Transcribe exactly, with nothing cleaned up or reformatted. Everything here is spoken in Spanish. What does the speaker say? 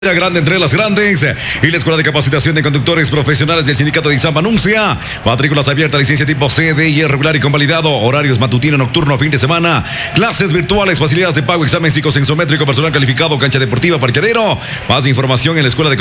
Grande entre las grandes y la Escuela de Capacitación de Conductores Profesionales del Sindicato de Izamba anuncia matrículas abiertas, licencia tipo C, D y E regular y convalidado, horarios matutino, nocturno, fin de semana, clases virtuales, facilidades de pago, examen psicosensométrico, personal calificado, cancha deportiva, parqueadero. Más información en la Escuela de